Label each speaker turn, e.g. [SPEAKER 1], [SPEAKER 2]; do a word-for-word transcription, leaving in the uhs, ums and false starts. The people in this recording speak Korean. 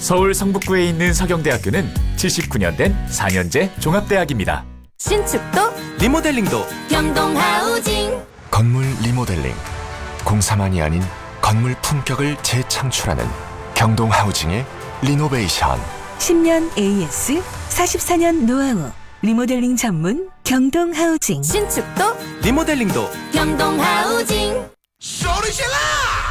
[SPEAKER 1] 서울 성북구에 있는 서경대학교는 칠십구 년 된 사 년제 종합대학입니다.
[SPEAKER 2] 신축도
[SPEAKER 3] 리모델링도
[SPEAKER 2] 경동하우징.
[SPEAKER 4] 건물 리모델링, 공사만이 아닌 건물 품격을 재창출하는 경동하우징의 리노베이션.
[SPEAKER 5] 십 년 에이에스, 사십사 년 노하우, 리모델링 전문 경동하우징.
[SPEAKER 2] 신축도
[SPEAKER 3] 리모델링도
[SPEAKER 2] 경동하우징.
[SPEAKER 3] 소리질러!